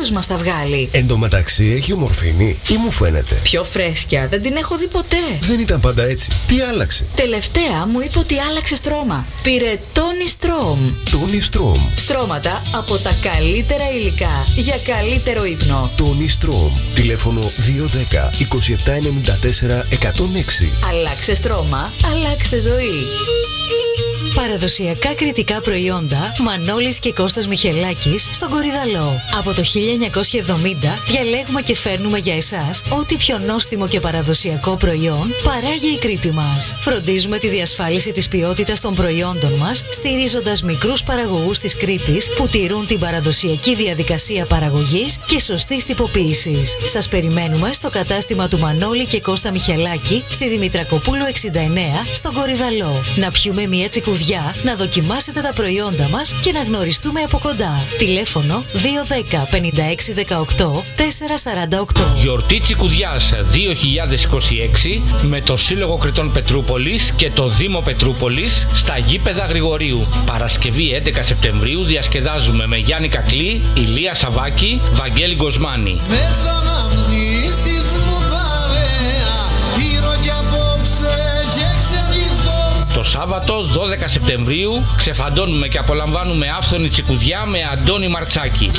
όλους μας τα βγάλει. Εν τω μεταξύ έχει ομορφήνη ή μου φαίνεται? Πιο φρέσκια, δεν την έχω δει ποτέ. Δεν ήταν πάντα έτσι. Τι άλλαξε? Τελευταία μου είπε ότι άλλαξε στρώμα. Πήρε Tony Strom. Tony Strom. Στρώματα από τα καλύτερα υλικά για καλύτερο ύπνο. Tony Strom. Τηλέφωνο 210 2794 106. Αλλάξε στρώμα, αλλάξτε ζωή. Παραδοσιακά κρητικά προϊόντα Μανώλης και Κώστας Μιχελάκης στον Κορυδαλό. Από το 1970 διαλέγουμε και φέρνουμε για εσάς ό,τι πιο νόστιμο και παραδοσιακό προϊόν παράγει η Κρήτη μας. Φροντίζουμε τη διασφάλιση της ποιότητας των προϊόντων μας, στηρίζοντας μικρούς παραγωγούς της Κρήτης που τηρούν την παραδοσιακή διαδικασία παραγωγής και σωστής τυποποίησης. Σας περιμένουμε στο κατάστημα του Μανώλη και Κώστα Μιχελάκη στη Δημητρακοπούλου 69 στον Κορυδαλό. Να πιούμε μια τσικουδιά, να δοκιμάσετε τα προϊόντα μας και να γνωριστούμε από κοντά. Τηλέφωνο 210 56 18 448. Γιορτή Τσικουδιάς 2026 με το Σύλλογο Κρητών Πετρούπολης και το Δήμο Πετρούπολης στα γήπεδα Γρηγορίου. Παρασκευή 11 Σεπτεμβρίου διασκεδάζουμε με Γιάννη Κακλή, Ηλία Σαβάκη, Βαγγέλη Γκοσμάνη. Το Σάββατο 12 Σεπτεμβρίου ξεφαντώνουμε και απολαμβάνουμε άφθονη τσικουδιά με Αντώνη Μαρτσάκη.